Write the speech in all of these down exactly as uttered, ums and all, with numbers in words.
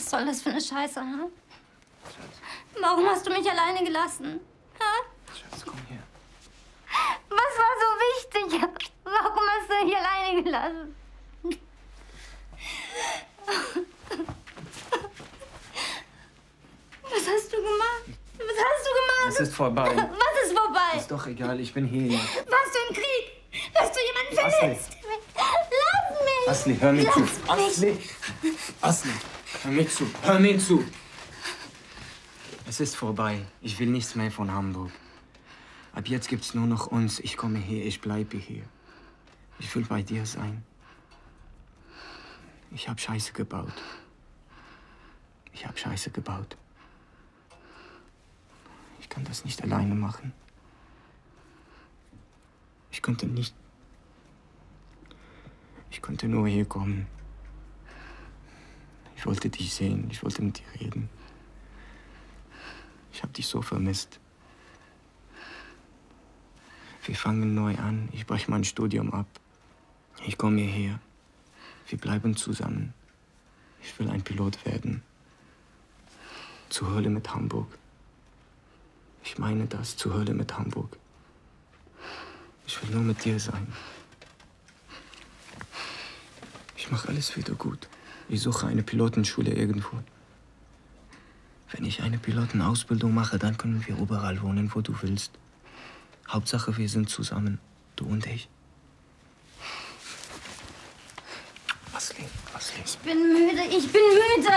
Was soll das für eine Scheiße, ha? Schatz. Warum hast du mich alleine gelassen? Ha? Schatz, komm her. Was war so wichtig? Warum hast du mich alleine gelassen? Was hast du gemacht? Was hast du gemacht? Es ist vorbei. Was ist vorbei? Ist doch egal, ich bin hier. Warst du im Krieg? Hast du jemanden verletzt? Lass mich! Asli, hör mir Lass zu. mich. Asli! Asli, hör mir zu. Hör mir zu. Es ist vorbei. Ich will nichts mehr von Hamburg. Ab jetzt gibt's nur noch uns. Ich komme hier, ich bleibe hier. Ich will bei dir sein. Ich hab Scheiße gebaut. Ich hab Scheiße gebaut. Ich kann das nicht alleine machen. Ich konnte nicht... Ich konnte nur hier kommen. Ich wollte dich sehen, ich wollte mit dir reden. Ich hab dich so vermisst. Wir fangen neu an. Ich breche mein Studium ab. Ich komme hierher. Wir bleiben zusammen. Ich will ein Pilot werden. Zur Hölle mit Hamburg. Ich meine das, zur Hölle mit Hamburg. Ich will nur mit dir sein. Ich mache alles wieder gut. Ich suche eine Pilotenschule irgendwo. Wenn ich eine Pilotenausbildung mache, dann können wir überall wohnen, wo du willst. Hauptsache, wir sind zusammen, du und ich. Asli, Asli. Ich bin müde, ich bin müde!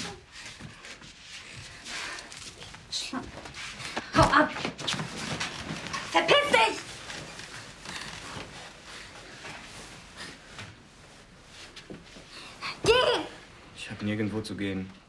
Schla Hau ab! Verpiss dich! Geh! Ich habe nirgendwo zu gehen.